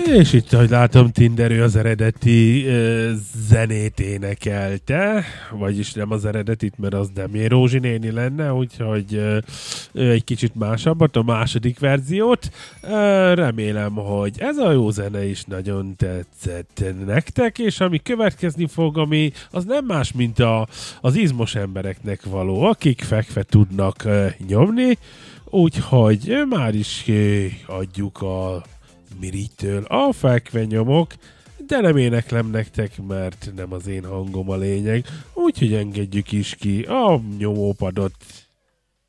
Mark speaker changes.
Speaker 1: És itt, ahogy látom, Tinder ő az eredeti zenét énekelte, vagyis nem az eredetit, mert az nem Rózsi néni lenne, úgyhogy ő egy kicsit másabbat, a második verziót. Remélem, hogy ez a jó zene is nagyon tetszett nektek, és ami következni fog, ami az nem más, mint az izmos embereknek való, akik fekve tudnak nyomni, úgyhogy már is adjuk a Mirigytől a fekve nyomok, de nem éneklem nektek, mert nem az én hangom a lényeg, úgyhogy engedjük is ki a nyomópadot.